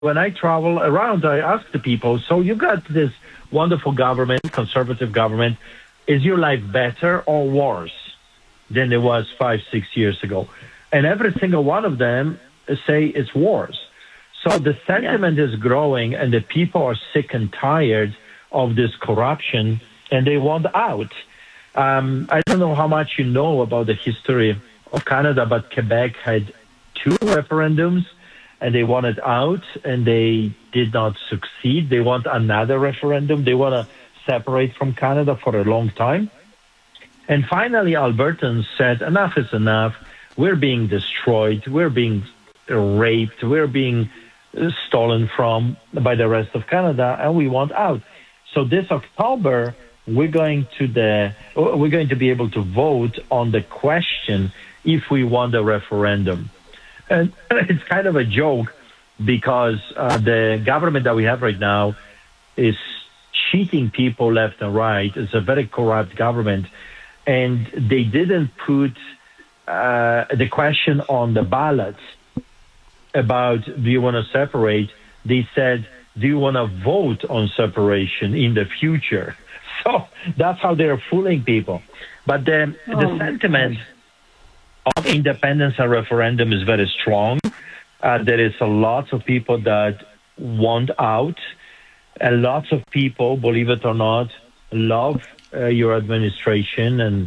when I travel around, I ask the people, so you got this wonderful government, conservative government. Is your life better or worse than it was 5, 6 years ago? And every single one of them say it's worse. So the sentiment is growing, and the people are sick and tired of this corruption, and they want out. I don't know how much you know about the history of Canada, but Quebec had 2 referendums, and they wanted out, and they did not succeed. They want another referendum. They want to separate from Canada for a long time. And finally, Albertans said, enough is enough. We're being destroyed. We're being raped. We're being stolen from by the rest of Canada, and we want out. So this October, we're going to be able to vote on the question if we want a referendum. And it's kind of a joke because the government that we have right now is cheating people left and right. It's a very corrupt government, and they didn't put the question on the ballot about do you want to separate. They said, do you want to vote on separation in the future? So that's how they're fooling people. But the sentiment of independence and referendum is very strong. There is a lot of people that want out. And lots of people, believe it or not, love your administration and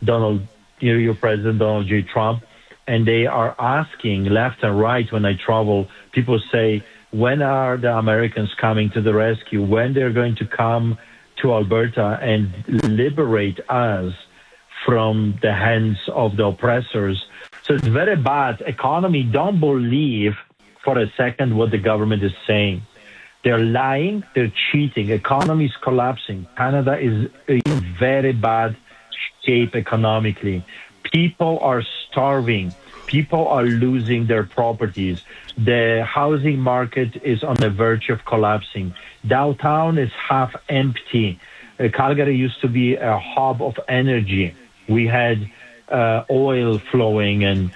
your President Donald J. Trump. And they are asking left and right when I travel. People say, when are the Americans coming to the rescue? When they're going to come to Alberta and liberate us from the hands of the oppressors? So it's very bad. Economy, don't believe for a second what the government is saying. They're lying, they're cheating. Economy is collapsing. Canada is in very bad shape economically. People are starving. People are losing their properties. The housing market is on the verge of collapsing. Downtown is half empty. Calgary used to be a hub of energy. We had oil flowing and,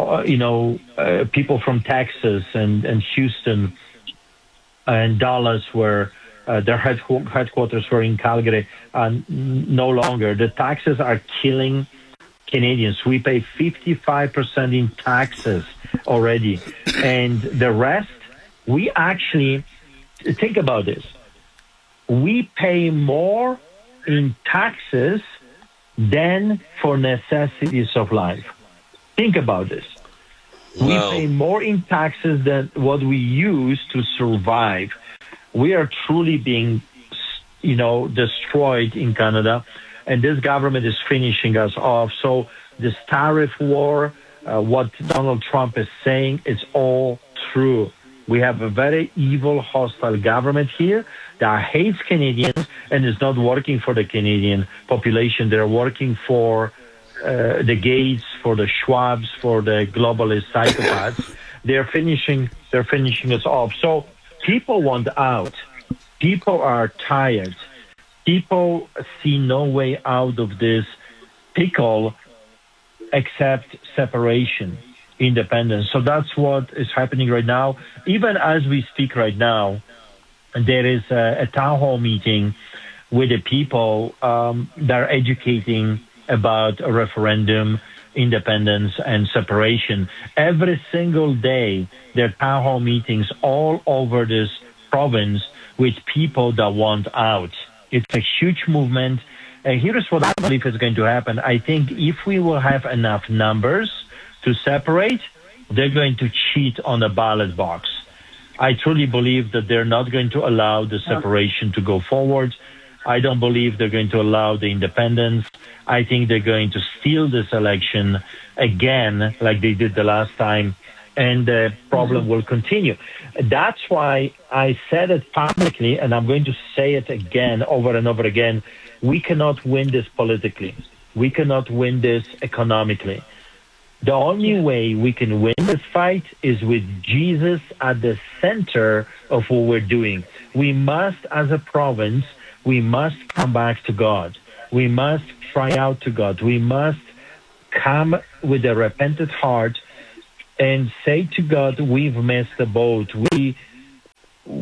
people from Texas and Houston and Dallas were, their headquarters were in Calgary. No longer. The taxes are killing Canadians. We pay 55% in taxes already. And the rest, we actually, think about this. We pay more in taxes than for necessities of life. Think about this. Wow. We pay more in taxes than what we use to survive. We are truly being, destroyed in Canada, and this government is finishing us off. So this tariff war, what Donald Trump is saying, it's all true. We have a very evil, hostile government here that hates Canadians and is not working for the Canadian population. They're working for the Gates, for the Schwabs, for the globalist psychopaths. They're finishing us off. So people want out. People are tired. People see no way out of this pickle except separation, independence. So that's what is happening right now. Even as we speak right now, there is a town hall meeting with the people that are educating about a referendum, independence, and separation. Every single day, there are town hall meetings all over this province with people that want out. It's a huge movement. And here's what I believe is going to happen. I think if we will have enough numbers to separate, they're going to cheat on the ballot box. I truly believe that they're not going to allow the separation to go forward. I don't believe they're going to allow the independence. I think they're going to steal this election again, like they did the last time, and the problem will continue. That's why I said it publicly, and I'm going to say it again, over and over again. We cannot win this politically. We cannot win this economically. The only way we can win this fight is with Jesus at the center of what we're doing. We must, as a province, we must come back to God. We must cry out to God. We must come with a repentant heart and say to God, we've missed the boat.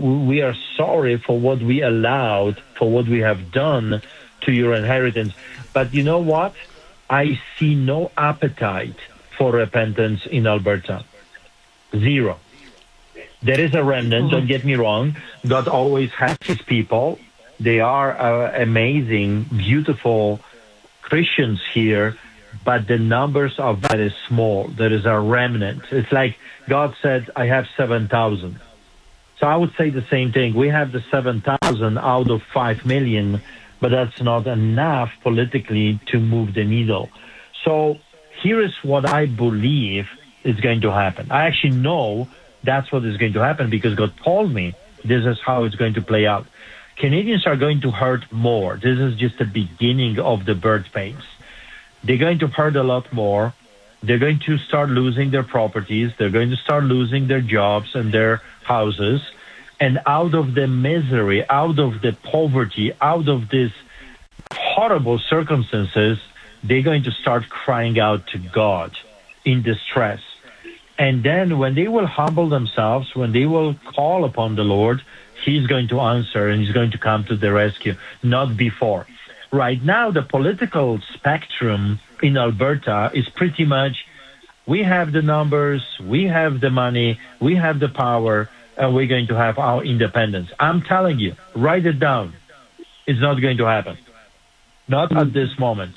we are sorry for what we allowed, for what we have done to your inheritance. But you know what? I see no appetite for repentance in Alberta. Zero. There is a remnant, don't get me wrong. God always has his people. They are amazing, beautiful Christians here, but the numbers are very small. There is a remnant. It's like God said, I have 7,000. So I would say the same thing. We have the 7,000 out of 5 million, but that's not enough politically to move the needle. So here is what I believe is going to happen. I actually know that's what is going to happen because God told me this is how it's going to play out. Canadians are going to hurt more. This is just the beginning of the birth pains. They're going to hurt a lot more. They're going to start losing their properties. They're going to start losing their jobs and their houses. And out of the misery, out of the poverty, out of these horrible circumstances, they're going to start crying out to God in distress. And then when they will humble themselves, when they will call upon the Lord, he's going to answer and he's going to come to the rescue, not before. Right now, the political spectrum in Alberta is pretty much, we have the numbers, we have the money, we have the power, and we're going to have our independence. I'm telling you, write it down. It's not going to happen. Not at this moment.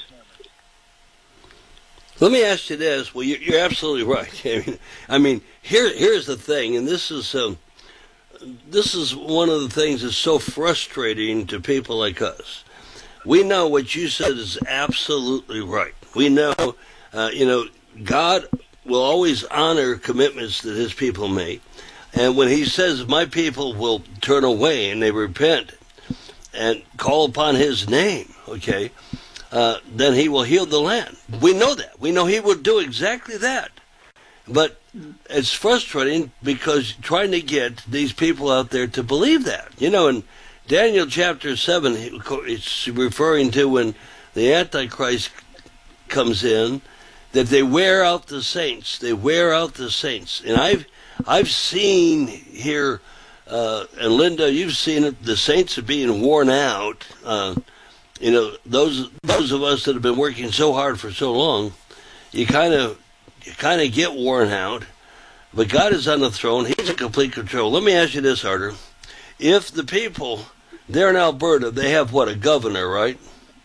Let me ask you this. Well, you're absolutely right. I mean, here's the thing, and this is one of the things that's so frustrating to people like us. We know what you said is absolutely right. We know, God will always honor commitments that his people make. And when he says, my people will turn away and they repent and call upon his name, okay, then he will heal the land. We know that. We know he will do exactly that. But it's frustrating because trying to get these people out there to believe that. You know, in Daniel chapter 7, it's referring to when the Antichrist comes in, that they wear out the saints. They wear out the saints. And I've seen here, and Linda, you've seen it, the saints are being worn out. Those of us that have been working so hard for so long, you kind of get worn out. But God is on the throne. He's in complete control. Let me ask you this, Artur. If the people there in Alberta, they have what, a governor, right?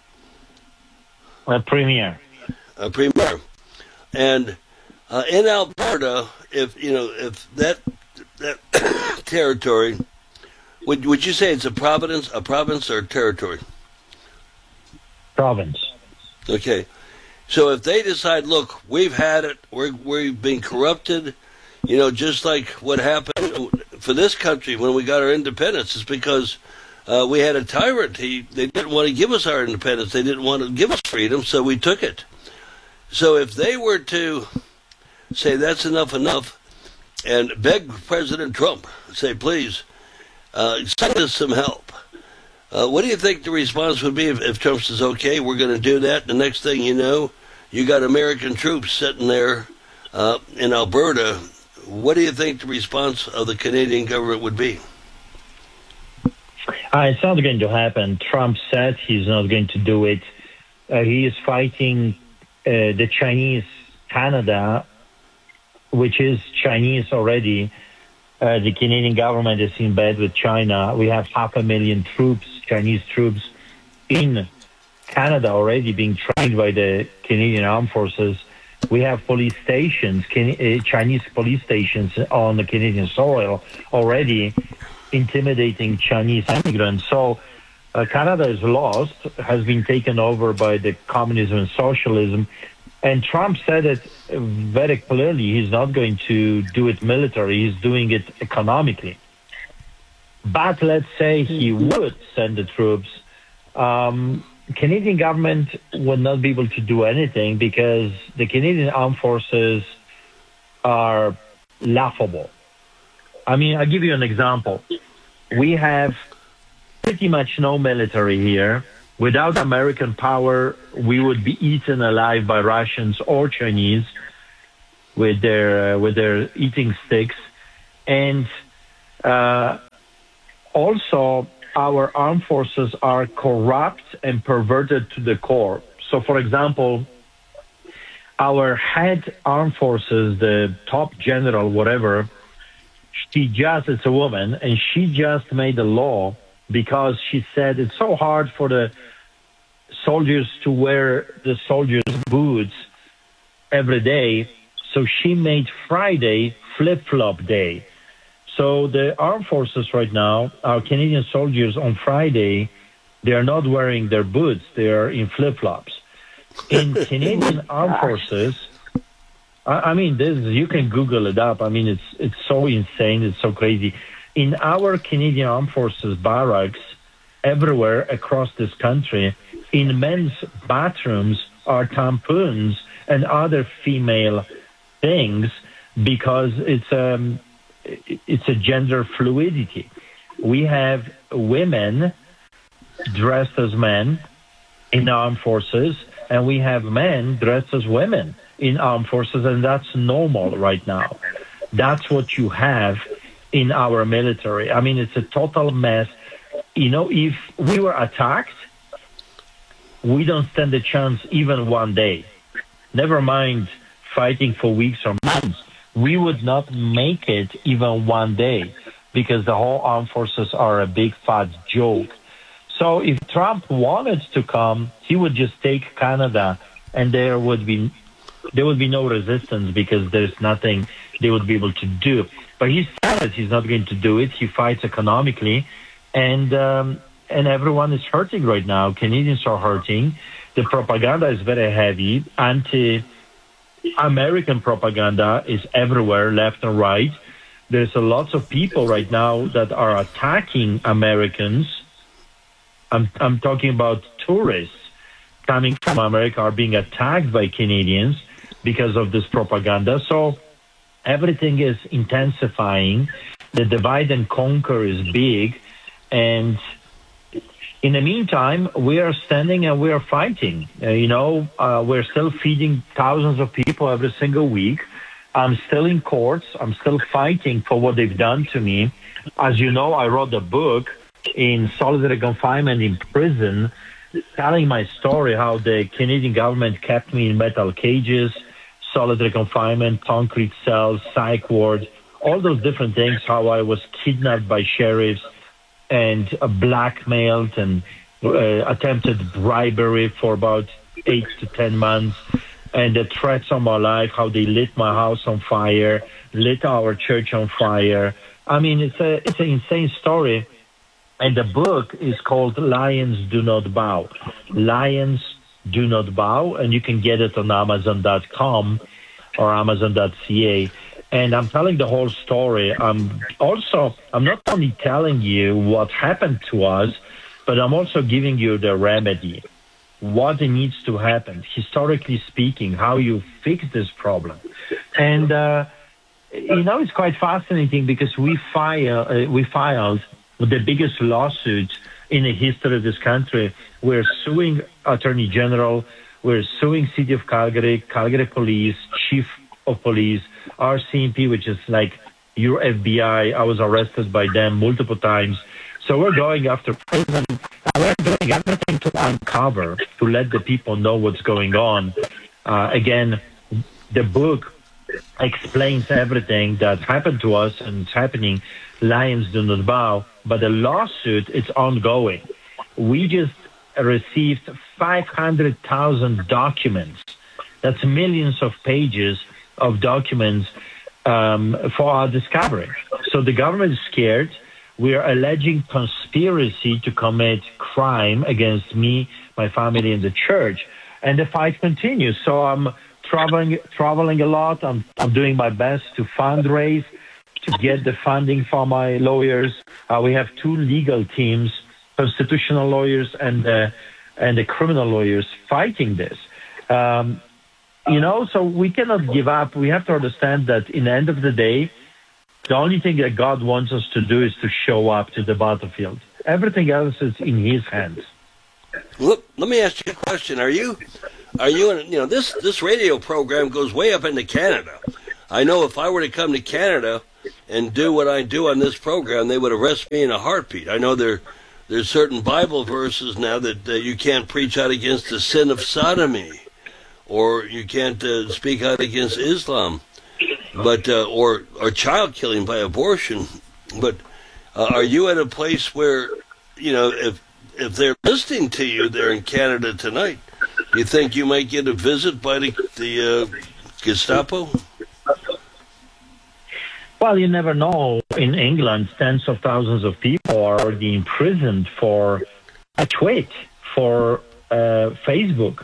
A premier. A premier. And in Alberta, if that territory, would you say it's a province or a territory? Province. Okay. So if they decide, look, we've had it, we've been corrupted, just like what happened for this country when we got our independence, is because we had a tyrant. They didn't want to give us our independence. They didn't want to give us freedom, so we took it. So if they were to say that's enough, and beg President Trump, say, please, send us some help, what do you think the response would be if Trump says, okay, we're going to do that? The next thing you know, you got American troops sitting there in Alberta. What do you think the response of the Canadian government would be? It's not going to happen. Trump said he's not going to do it. He is fighting the Chinese Canada, which is Chinese already. The Canadian government is in bed with China. We have 500,000 troops, Chinese troops, in Canada already being trained by the Canadian Armed Forces. We have police stations, Chinese police stations on the Canadian soil already intimidating Chinese immigrants. So Canada is lost, has been taken over by the communism and socialism. And Trump said it very clearly. He's not going to do it military. He's doing it economically. But let's say he would send the troops. Canadian government would not be able to do anything because the Canadian Armed Forces are laughable. I mean, I'll give you an example. We have pretty much no military here. Without American power, we would be eaten alive by Russians or Chinese with their eating sticks. And Also, our armed forces are corrupt and perverted to the core. So, for example, our head armed forces, the top general, whatever, it's a woman, and she just made a law because she said it's so hard for the soldiers to wear the soldiers' boots every day. So she made Friday flip-flop day. So the armed forces right now, our Canadian soldiers on Friday, they are not wearing their boots. They are in flip-flops. In Canadian armed forces, I mean, you can Google it up. I mean, it's so insane. It's so crazy. In our Canadian armed forces barracks, everywhere across this country, in men's bathrooms are tampons and other female things because it's a gender fluidity. We have women dressed as men in armed forces, and we have men dressed as women in armed forces, and that's normal right now. That's what you have in our military. I mean, it's a total mess. You know, if we were attacked, we don't stand a chance even one day. Never mind fighting for weeks or months. We would not make it even one day because the whole armed forces are a big fat joke. So if Trump wanted to come, he would just take Canada, and there would be no resistance because there's nothing they would be able to do. But he says he's not going to do it. He fights economically, and everyone is hurting right now. Canadians are hurting. The propaganda is very heavy. Anti-American propaganda is everywhere, left and right. There's a lots of people right now that are attacking Americans. I'm talking about tourists coming from America are being attacked by Canadians because of this propaganda. So everything is intensifying. The divide and conquer is big. And in the meantime, we are standing and we are fighting. We're still feeding thousands of people every single week. I'm still in courts. I'm still fighting for what they've done to me. As you know, I wrote a book in solitary confinement in prison, telling my story, how the Canadian government kept me in metal cages, solitary confinement, concrete cells, psych ward, all those different things, how I was kidnapped by sheriffs and blackmailed and attempted bribery for about 8 to 10 months, and the threats on my life, how they lit my house on fire, lit our church on fire. I mean, it's an insane story. And the book is called Lions Do Not Bow. Lions Do Not Bow, and you can get it on Amazon.com or Amazon.ca. And I'm telling the whole story. I'm not only telling you what happened to us, but I'm also giving you the remedy, what needs to happen, historically speaking, how you fix this problem. And, it's quite fascinating because we filed the biggest lawsuit in the history of this country. We're suing Attorney General, we're suing City of Calgary, Calgary Police, Chief of Police, RCMP, which is like your FBI. I was arrested by them multiple times. So we're going after prison. We're doing everything to uncover, to let the people know what's going on. Again, the book explains everything that happened to us and it's happening. Lions Do Not Bow. But the lawsuit, it's ongoing. We just received 500,000 documents. That's millions of pages of documents for our discovery. So the government is scared. We are alleging conspiracy to commit crime against me, my family, and the church. And the fight continues. So I'm traveling a lot. I'm doing my best to fundraise, to get the funding for my lawyers. We have 2 legal teams, constitutional lawyers and the criminal lawyers fighting this. So we cannot give up. We have to understand that in the end of the day, the only thing that God wants us to do is to show up to the battlefield. Everything else is in His hands. Look, let me ask you a question. Are you this radio program goes way up into Canada. I know if I were to come to Canada, and do what I do on this program, they would arrest me in a heartbeat. I know there's certain Bible verses now that you can't preach out against the sin of sodomy, or you can't speak out against Islam, but or child killing by abortion. But are you at a place where, if they're listening to you there in Canada tonight, you think you might get a visit by the Gestapo? Well, you never know. In England, tens of thousands of people are already imprisoned for a tweet, for Facebook,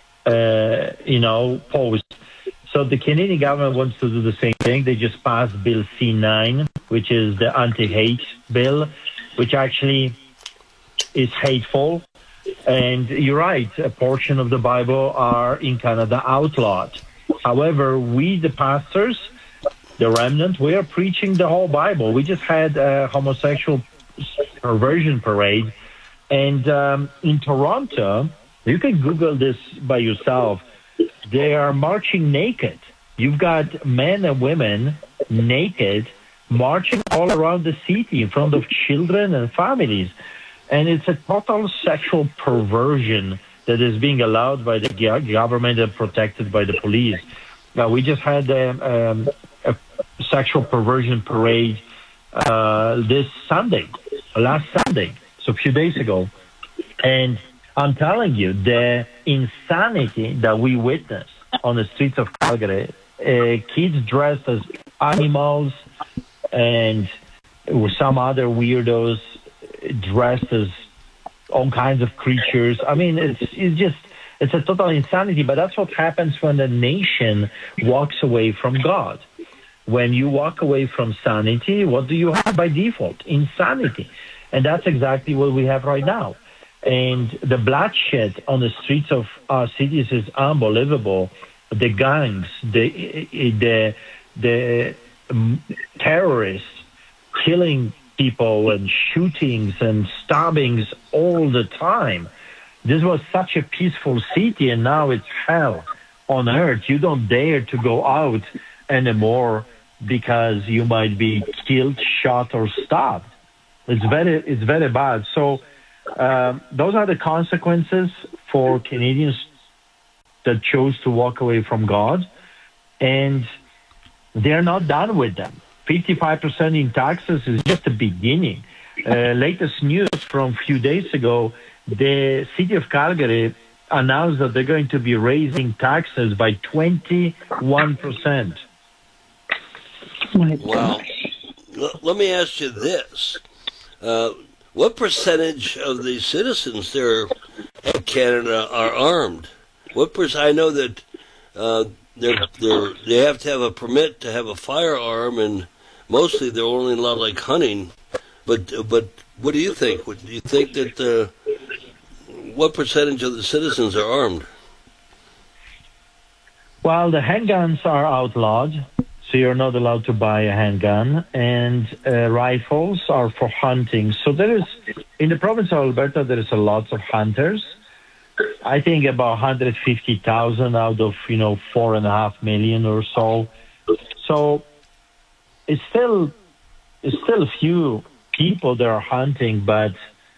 post. So the Canadian government wants to do the same thing. They just passed Bill C9, which is the anti-hate bill, which actually is hateful. And you're right, a portion of the Bible are in Canada outlawed. However, we, the pastors, the remnant, we are preaching the whole Bible. We just had a homosexual perversion parade. And in Toronto, you can Google this by yourself. They are marching naked. You've got men and women naked marching all around the city in front of children and families. And it's a total sexual perversion that is being allowed by the government and protected by the police. Now, we just had a sexual perversion parade last Sunday, so a few days ago. And I'm telling you, the insanity that we witnessed on the streets of Calgary, kids dressed as animals and some other weirdos dressed as all kinds of creatures. I mean, it's a total insanity, but that's what happens when a nation walks away from God. When you walk away from sanity, what do you have by default? Insanity. And that's exactly what we have right now. And the bloodshed on the streets of our cities is unbelievable. The gangs, the terrorists killing people and shootings and stabbings all the time. This was such a peaceful city, and now it's hell on earth. You don't dare to go out anymore because you might be killed, shot, or stabbed. It's very bad. So those are the consequences for Canadians that chose to walk away from God, and they're not done with them. 55% in taxes is just the beginning. Latest news from a few days ago, the city of Calgary announced that they're going to be raising taxes by 21%. Wow. Let me ask you this. What percentage of the citizens there of Canada are armed? I know that they have to have a permit to have a firearm, and mostly they're only allowed like hunting. But what do you think? Do you think that what percentage of the citizens are armed? Well, the handguns are outlawed, so you're not allowed to buy a handgun, and rifles are for hunting. So in the province of Alberta, there is a lot of hunters. I think about 150,000 out of 4.5 million or so. So it's still a few people that are hunting, but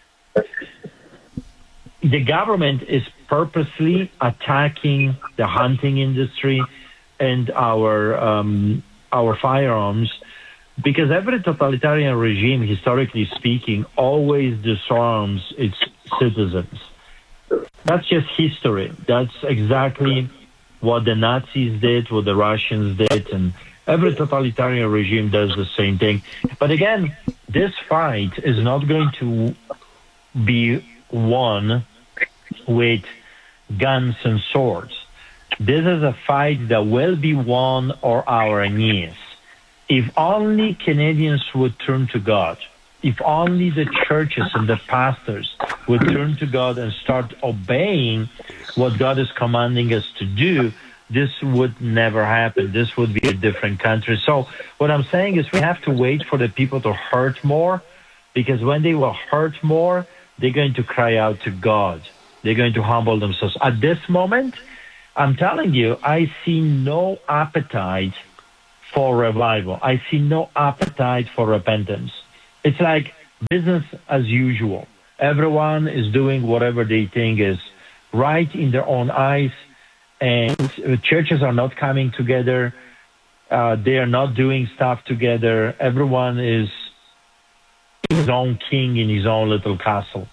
the government is purposely attacking the hunting industry and our firearms, because every totalitarian regime, historically speaking, always disarms its citizens. That's just history. That's exactly what the Nazis did, what the Russians did, and every totalitarian regime does the same thing. But again, this fight is not going to be won with guns and swords. This is a fight that will be won on our knees. If only Canadians would turn to God, if only the churches and the pastors would turn to God and start obeying what God is commanding us to do, this would never happen. This would be a different country. So what I'm saying is we have to wait for the people to hurt more, because when they will hurt more, they're going to cry out to God. They're going to humble themselves. At this moment, I'm telling you, I see no appetite for revival. I see no appetite for repentance. It's like business as usual. Everyone is doing whatever they think is right in their own eyes, and churches are not coming together. They are not doing stuff together. Everyone is his own king in his own little castle.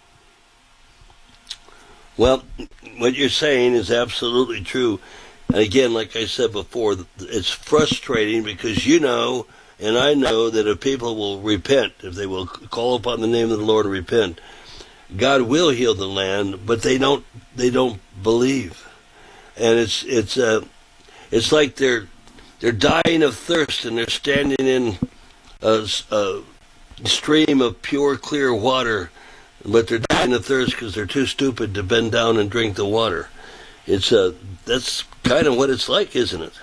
Well, what you're saying is absolutely true. And again, like I said before, it's frustrating because you know, and I know that if people will repent, if they will call upon the name of the Lord and repent, God will heal the land, but they don't believe. And it's like they're dying of thirst and they're standing in a stream of pure, clear water, but they're dying of thirst because they're too stupid to bend down and drink the water. That's kind of what it's like, isn't it?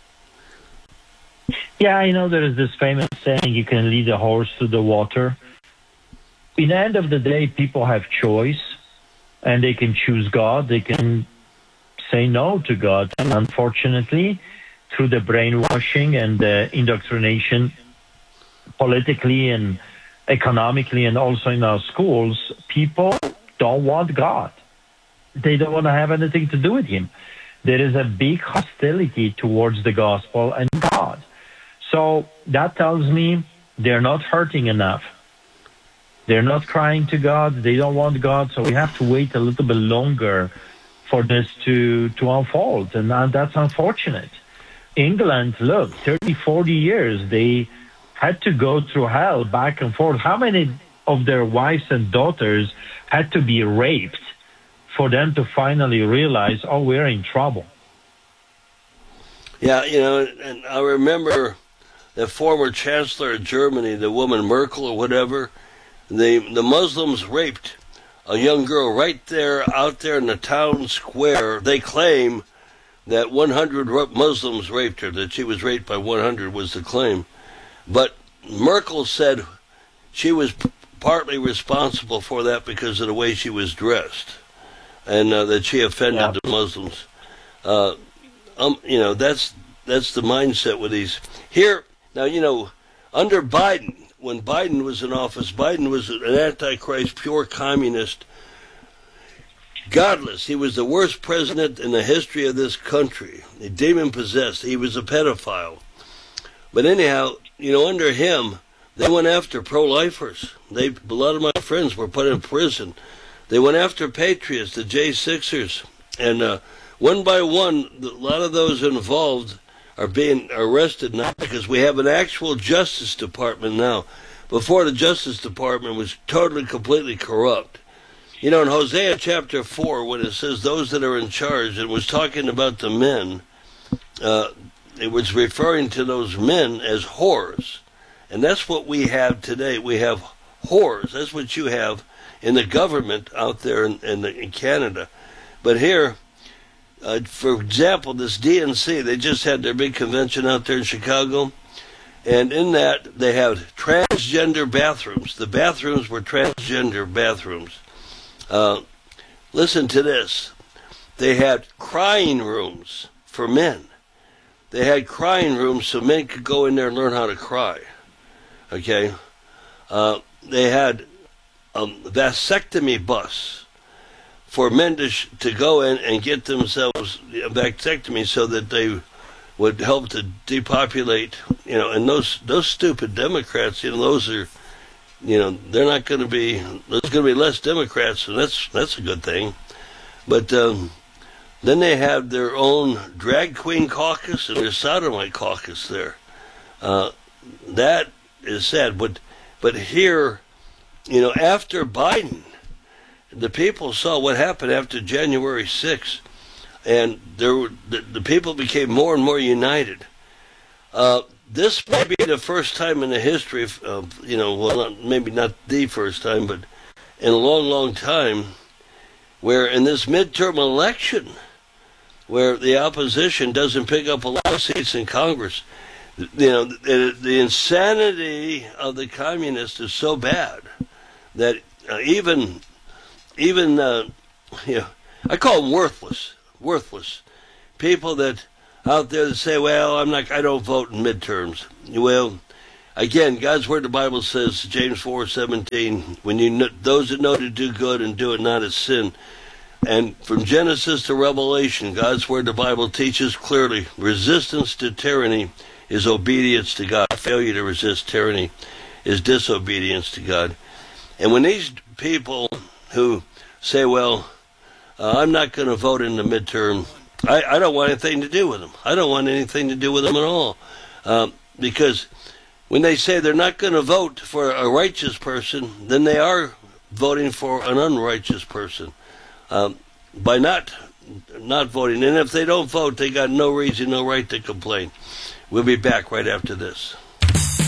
Yeah, I know there is this famous saying, you can lead a horse to the water. In the end of the day, people have choice, and they can choose God. They can say no to God. And unfortunately, through the brainwashing and the indoctrination, politically and economically and also in our schools, people don't want God. They don't want to have anything to do with Him. There is a big hostility towards the gospel and God. So that tells me they're not hurting enough. They're not crying to God. They don't want God. So we have to wait a little bit longer for this to unfold. And that's unfortunate. England, look, 30, 40 years, they had to go through hell back and forth. How many of their wives and daughters had to be raped for them to finally realize, oh, we're in trouble? Yeah, and I remember the former chancellor of Germany, the woman Merkel or whatever, the Muslims raped a young girl right there, out there in the town square. They claim that 100 Muslims raped her, that she was raped by 100 was the claim. But Merkel said she was partly responsible for that because of the way she was dressed, and that she offended the Muslims. That's the mindset with these. Here, now, under Biden, when Biden was in office, Biden was an antichrist, pure communist, godless. He was the worst president in the history of this country. Demon-possessed. He was a pedophile. But anyhow, under him, they went after pro-lifers. A lot of my friends were put in prison. They went after patriots, the J6ers. And one by one, a lot of those involved are being arrested now because we have an actual Justice Department now. Before, the Justice Department was totally, completely corrupt. In Hosea chapter 4, when it says those that are in charge, it was talking about the men. It was referring to those men as whores. And that's what we have today. We have whores. That's what you have in the government out there in Canada. But here, for example, this DNC, they just had their big convention out there in Chicago. And in that, they have transgender bathrooms. The bathrooms were transgender bathrooms. Listen to this. They had crying rooms for men. They had crying rooms so men could go in there and learn how to cry. Okay? They had a vasectomy bus for men to go in and get themselves a vasectomy so that they would help to depopulate, and those stupid Democrats, those are, they're not going to be, there's going to be less Democrats, and that's a good thing. But then they have their own drag queen caucus and their sodomite caucus there. That is sad. But here, after Biden, the people saw what happened after January 6th, and the people became more and more united. This may be the first time in the history of maybe not the first time, but in a long, long time, where in this midterm election, where the opposition doesn't pick up a lot of seats in Congress, the insanity of the communists is so bad that even I call them worthless people that out there that say, well, I don't vote in midterms. Well, again, God's word, the Bible says, James 4:17, those that know to do good and do it not as sin. And from Genesis to Revelation, God's word, the Bible teaches clearly, resistance to tyranny is obedience to God. Failure to resist tyranny is disobedience to God. And when these people who say, well, I'm not going to vote in the midterm, I don't want anything to do with them. I don't want anything to do with them at all. Because when they say they're not going to vote for a righteous person, then they are voting for an unrighteous person. By not voting. And if they don't vote, they got no reason, no right to complain. We'll be back right after this.